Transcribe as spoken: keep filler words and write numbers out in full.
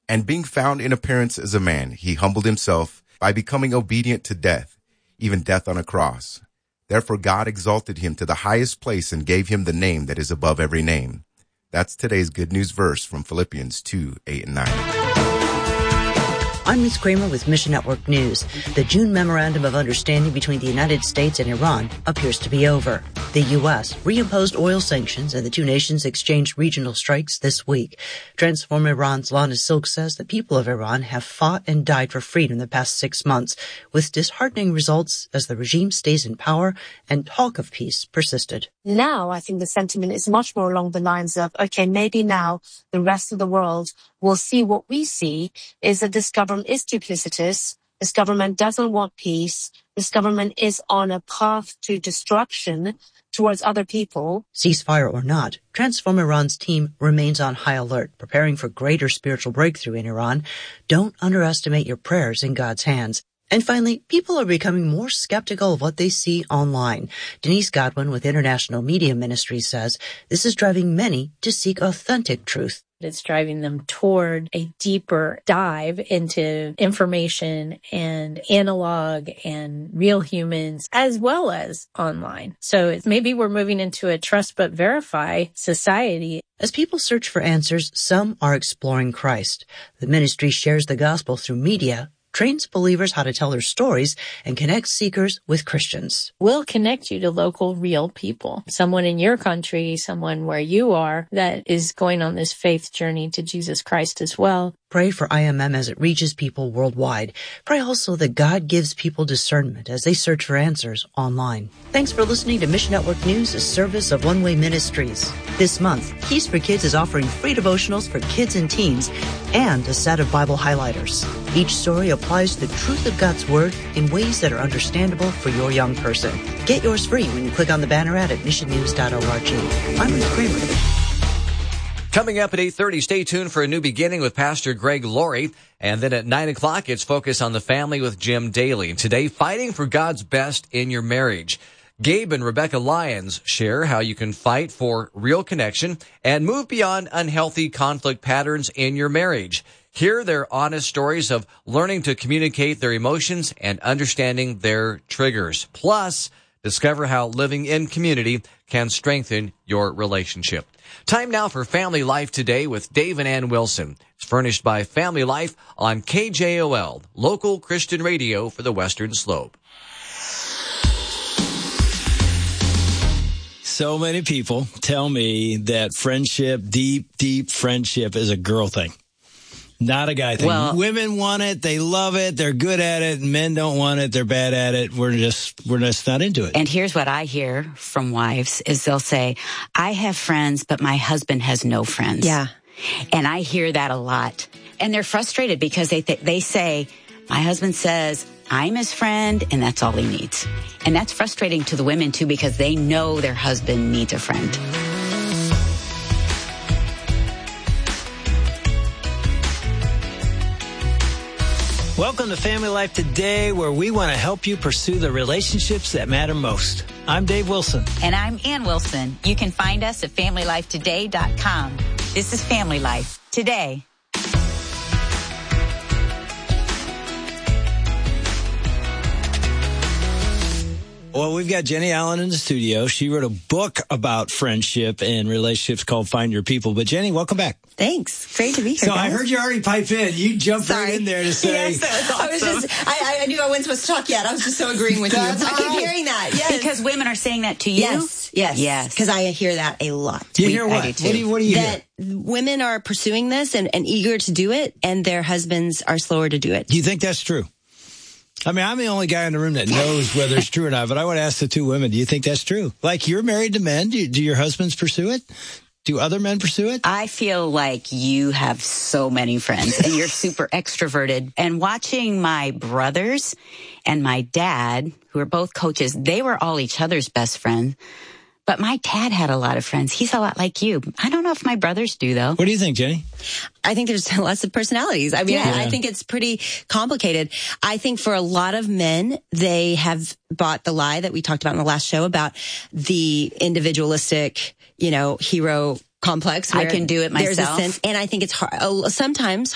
And being found in appearance as a man, he humbled himself by becoming obedient to death, even death on a cross. Therefore, God exalted him to the highest place and gave him the name that is above every name. That's today's good news verse from Philippians two, eight and nine. I'm Ruth Kramer with Mission Network News. The June Memorandum of Understanding between the United States and Iran appears to be over. The U S reimposed oil sanctions and the two nations exchanged regional strikes this week. Transform Iran's Lana Silk says the people of Iran have fought and died for freedom the past six months, with disheartening results as the regime stays in power and talk of peace persisted. Now, I think the sentiment is much more along the lines of, okay, maybe now the rest of the world will see what we see is that this government is duplicitous. This government doesn't want peace. This government is on a path to destruction towards other people. Ceasefire or not, Transform Iran's team remains on high alert, preparing for greater spiritual breakthrough in Iran. Don't underestimate your prayers in God's hands. And finally, people are becoming more skeptical of what they see online. Denise Godwin with International Media Ministries says this is driving many to seek authentic truth. It's driving them toward a deeper dive into information and analog and real humans, as well as online. So it's, maybe we're moving into a trust but verify society. As people search for answers, some are exploring Christ. The ministry shares the gospel through media, trains believers how to tell their stories, and connects seekers with Christians. We'll connect you to local, real people. Someone in your country, someone where you are that is going on this faith journey to Jesus Christ as well. Pray for I M M as it reaches people worldwide. Pray also that God gives people discernment as they search for answers online. Thanks for listening to Mission Network News, a service of One Way Ministries. This month, Keys for Kids is offering free devotionals for kids and teens and a set of Bible highlighters. Each story applies the truth of God's Word in ways that are understandable for your young person. Get yours free when you click on the banner ad at mission news dot org. I'm Ruth Kramer. Coming up at eight thirty, stay tuned for A New Beginning with Pastor Greg Laurie. And then at nine o'clock, it's Focus on the Family with Jim Daly. Today, fighting for God's best in your marriage. Gabe and Rebecca Lyons share how you can fight for real connection and move beyond unhealthy conflict patterns in your marriage. Hear their honest stories of learning to communicate their emotions and understanding their triggers. Plus, discover how living in community can strengthen your relationship. Time now for Family Life Today with Dave and Ann Wilson. It's furnished by Family Life on K J O L, local Christian radio for the Western Slope. So many people tell me that friendship, deep, deep friendship is a girl thing. Not a guy thing. Well, women want it. They love it. They're good at it. Men don't want it. They're bad at it. We're just, we're just not into it. And here's what I hear from wives is they'll say, I have friends, but my husband has no friends. Yeah. And I hear that a lot. And they're frustrated because they, th- they say, my husband says, I'm his friend, and that's all he needs. And that's frustrating to the women, too, because they know their husband needs a friend. Welcome to Family Life Today, where we want to help you pursue the relationships that matter most. I'm Dave Wilson. And I'm Ann Wilson. You can find us at family life today dot com. This is Family Life Today. Well, we've got Jenny Allen in the studio. She wrote a book about friendship and relationships called Find Your People. But Jenny, welcome back. Thanks. Great to be here. So guys. I heard you already pipe in. You jumped Sorry. right in there to say. Yes, that was awesome. I was just, I, I knew I wasn't supposed to talk yet. I was just so agreeing with you. I keep right. hearing that. Yes. Because women are saying that to you? Yes. Yes. Yes. Because I hear that a lot. You We- hear what? I do too. What do you, what do you that hear? women are pursuing this and, and eager to do it, and their husbands are slower to do it. Do you think that's true? I mean, I'm the only guy in the room that knows whether it's true or not, but I want to ask the two women, do you think that's true? Like, you're married to men. Do, do your husbands pursue it? Do other men pursue it? I feel like you have so many friends and you're super extroverted. And watching my brothers and my dad, who are both coaches, they were all each other's best friends. But my dad had a lot of friends. He's a lot like you. I don't know if my brothers do, though. What do you think, Jenny? I think there's lots of personalities. I mean, Yeah. I, I think it's pretty complicated. I think for a lot of men, they have bought the lie that we talked about in the last show about the individualistic, you know, hero complex. I where can do it There's a myself. sense, and I think it's hard, uh, sometimes